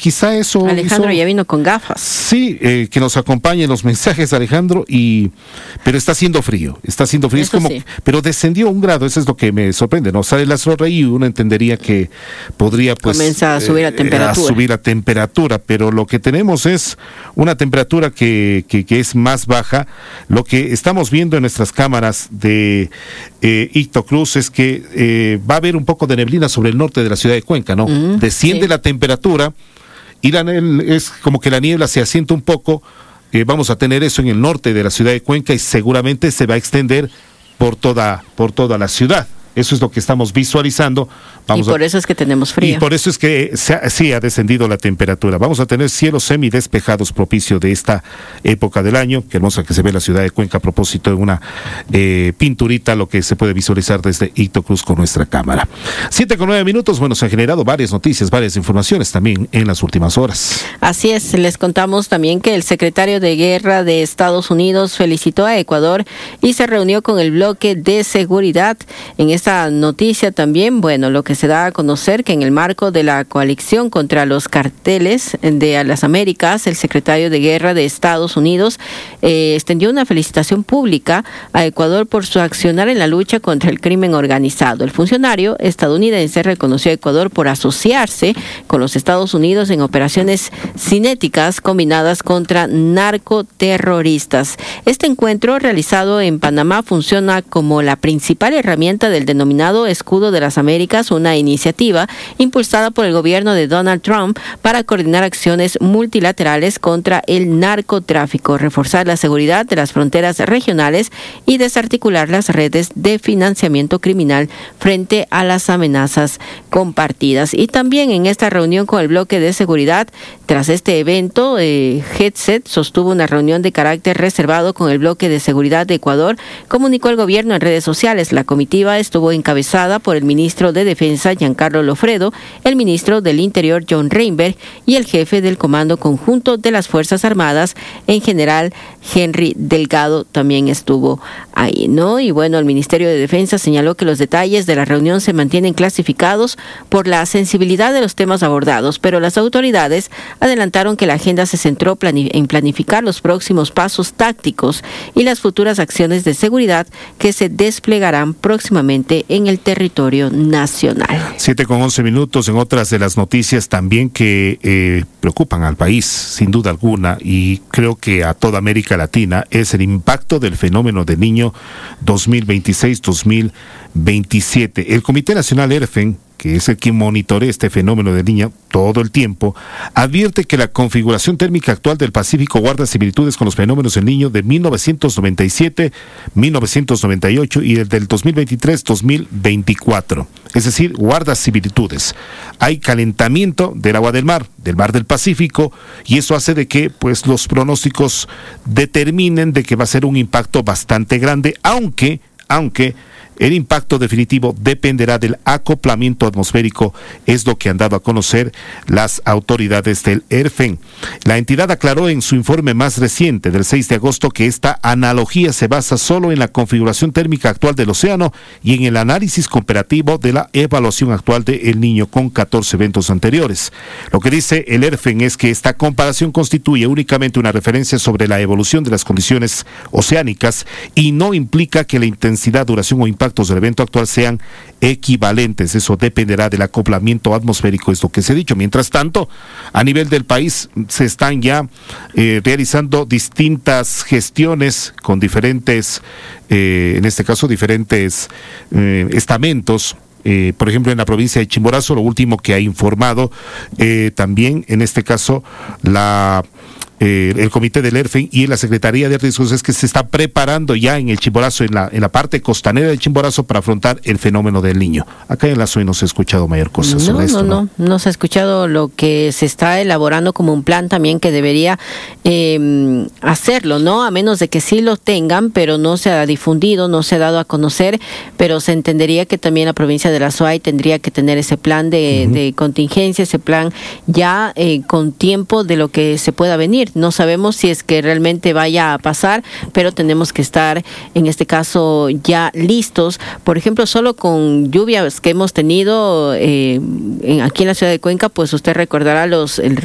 quizá eso Alejandro ya vino con gafas. Sí, que nos acompañen los mensajes, Alejandro, pero está haciendo frío, Eso es como, sí. pero descendió 1 grado, eso es lo que me sorprende, ¿no? Sale el astro rey y uno entendería que podría, pues, Comienza a subir la temperatura. a subir la temperatura, pero lo que tenemos es una temperatura que es más baja. Lo que estamos viendo en nuestras cámaras de Ictocruz es que va a haber un poco de neblina sobre el norte de la ciudad de Cuenca, ¿no? Desciende sí. la temperatura y es como que la niebla se asienta un poco. Vamos a tener eso en el norte de la ciudad de Cuenca y seguramente se va a extender por toda la ciudad. Eso es lo que estamos visualizando. Eso es que tenemos frío. Y por eso es que sí ha descendido la temperatura. Vamos a tener cielos semidespejados propicio de esta época del año. Qué hermosa que se ve la ciudad de Cuenca a propósito de una pinturita, lo que se puede visualizar desde Ictocruz con nuestra cámara. 7:09. Bueno, se han generado varias noticias, varias informaciones también en las últimas horas. Así es, les contamos también que el secretario de Guerra de Estados Unidos felicitó a Ecuador y se reunió con el bloque de seguridad. En esta noticia también, bueno, lo que se da a conocer que en el marco de la coalición contra los carteles de las Américas, el secretario de Guerra de Estados Unidos extendió una felicitación pública a Ecuador por su accionar en la lucha contra el crimen organizado. El funcionario estadounidense reconoció a Ecuador por asociarse con los Estados Unidos en operaciones cinéticas combinadas contra narcoterroristas. Este encuentro realizado en Panamá funciona como la principal herramienta del denominado Escudo de las Américas, una iniciativa impulsada por el gobierno de Donald Trump para coordinar acciones multilaterales contra el narcotráfico, reforzar la seguridad de las fronteras regionales y desarticular las redes de financiamiento criminal frente a las amenazas compartidas. Y también en esta reunión con el bloque de seguridad, tras este evento, Headset sostuvo una reunión de carácter reservado con el bloque de seguridad de Ecuador, comunicó el gobierno en redes sociales. La comitiva estuvo encabezada por el ministro de Defensa, Giancarlo Lofredo, el ministro del Interior, John Reinberg, y el jefe del Comando Conjunto de las Fuerzas Armadas, en general Henry Delgado, también estuvo ahí, ¿no? Y bueno, el Ministerio de Defensa señaló que los detalles de la reunión se mantienen clasificados por la sensibilidad de los temas abordados, pero las autoridades adelantaron que la agenda se centró en planificar los próximos pasos tácticos y las futuras acciones de seguridad que se desplegarán próximamente en el territorio nacional. 7:11. En otras de las noticias también que preocupan al país, sin duda alguna, y creo que a toda América Latina, es el impacto del fenómeno del Niño 2026-2027. El Comité Nacional ERFEN, que es el que monitorea este fenómeno del Niño todo el tiempo, advierte que la configuración térmica actual del Pacífico guarda similitudes con los fenómenos del Niño de 1997, 1998 y el del 2023-2024. Es decir, guarda similitudes. Hay calentamiento del agua del mar del Pacífico, y eso hace de que pues los pronósticos determinen de que va a ser un impacto bastante grande, aunque el impacto definitivo dependerá del acoplamiento atmosférico, es lo que han dado a conocer las autoridades del ERFEN. La entidad aclaró en su informe más reciente del 6 de agosto que esta analogía se basa solo en la configuración térmica actual del océano y en el análisis comparativo de la evaluación actual de El Niño con 14 eventos anteriores. Lo que dice el ERFEN es que esta comparación constituye únicamente una referencia sobre la evolución de las condiciones oceánicas y no implica que la intensidad, duración o impacto del evento actual sean equivalentes. Eso dependerá del acoplamiento atmosférico, es lo que se ha dicho. Mientras tanto, a nivel del país se están ya realizando distintas gestiones con diferentes, en este caso diferentes estamentos. Por ejemplo, en la provincia de Chimborazo, lo último que ha informado también, en este caso, el comité del ERFEN y la Secretaría de Riesgos, es que se está preparando ya en el Chimborazo, en la parte costanera del Chimborazo, para afrontar el fenómeno del Niño. Acá en la SOE no se ha escuchado mayor cosa sobre esto. No se ha escuchado lo que se está elaborando como un plan también que debería hacerlo, ¿no? A menos de que sí lo tengan, pero no se ha difundido, no se ha dado a conocer, pero se entendería que también la provincia de la SOAI tendría que tener ese plan de contingencia, ese plan ya con tiempo de lo que se pueda venir. No sabemos si es que realmente vaya a pasar, pero tenemos que estar, en este caso, ya listos. Por ejemplo, solo con lluvias que hemos tenido aquí en la ciudad de Cuenca, pues usted recordará el